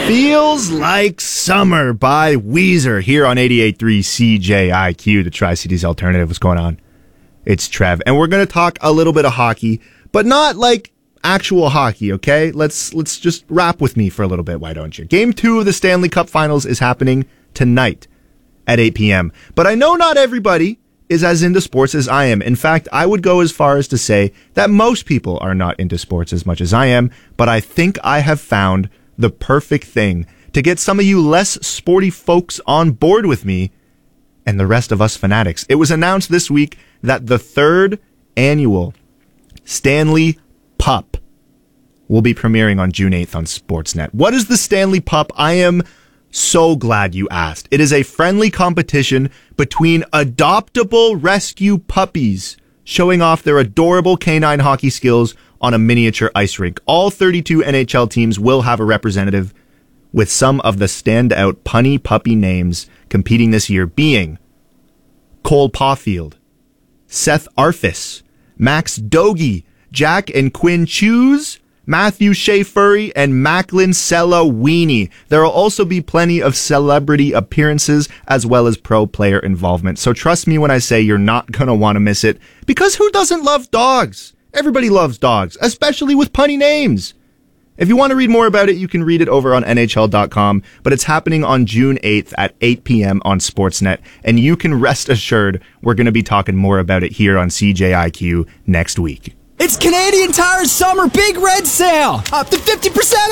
Feels Like Summer by Weezer here on 88.3 CJIQ, the Tri-Cities Alternative. What's going on? It's Trev, and we're going to talk a little bit of hockey, but not like actual hockey, okay? Let's just rap with me for a little bit, why don't you? Game 2 of the Stanley Cup Finals is happening tonight at 8 p.m. But I know not everybody is as into sports as I am. In fact, I would go as far as to say that most people are not into sports as much as I am, but I think I have found the perfect thing to get some of you less sporty folks on board with me and the rest of us fanatics. It was announced this week that the 3rd annual Stanley Pup will be premiering on June 8th on Sportsnet. What is the Stanley Pup? I am so glad you asked. It is a friendly competition between adoptable rescue puppies showing off their adorable canine hockey skills on a miniature ice rink. All 32 NHL teams will have a representative, with some of the standout punny puppy names competing this year being Cole Caulfield, Seth Arfis, Max Dogie, Jack and Quinn Chews, Matthew Shea Furry, and Macklin Sella Weenie. There will also be plenty of celebrity appearances as well as pro player involvement. So trust me when I say you're not going to want to miss it, because who doesn't love dogs? Everybody loves dogs, especially with punny names. If you want to read more about it, you can read it over on NHL.com, but it's happening on June 8th at 8 p.m. on Sportsnet, and you can rest assured we're going to be talking more about it here on CJIQ next week. It's Canadian Tire's Summer Big Red Sale! Up to 50%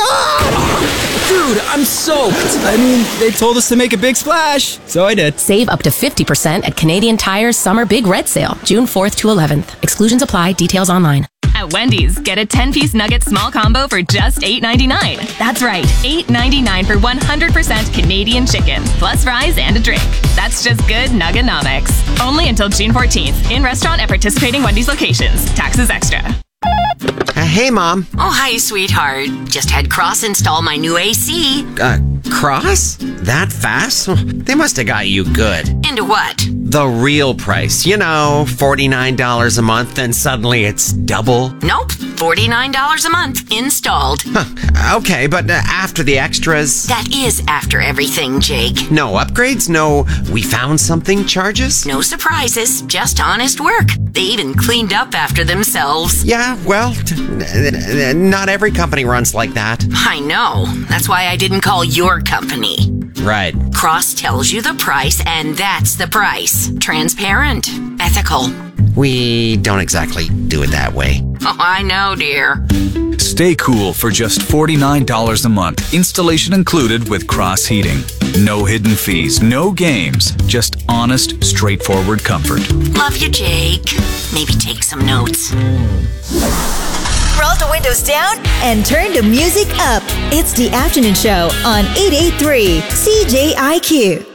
off! Dude, I'm soaked. I mean, they told us to make a big splash, so I did. Save up to 50% at Canadian Tire's Summer Big Red Sale, June 4th to 11th. Exclusions apply. Details online. At Wendy's, get a 10-piece nugget small combo for just $8.99. That's right, $8.99 for 100% Canadian chicken, plus fries and a drink. That's just good nuggenomics. Only until June 14th, in restaurant at participating Wendy's locations. Taxes extra. Hey, Mom. Oh, hi, sweetheart. Just had Cross install my new AC. Cross? That fast? They must have got you good. Into what? The real price. You know, $49 a month, and suddenly it's double. Nope, $49 a month installed. Huh. Okay, but after the extras? That is after everything, Jake. No upgrades? No we found something charges? No surprises, just honest work. They even cleaned up after themselves. Yeah, well, not every company runs like that. I know. That's why I didn't call your company. Right. Cross tells you the price, and that's the price. Transparent. Ethical. We don't exactly do it that way. Oh, I know, dear. Stay cool for just $49 a month. Installation included with Cross Heating. No hidden fees, no games. Just honest, straightforward comfort. Love you, Jake. Maybe take some notes. Roll the windows down and turn the music up. It's the afternoon show on 88.3 CJIQ.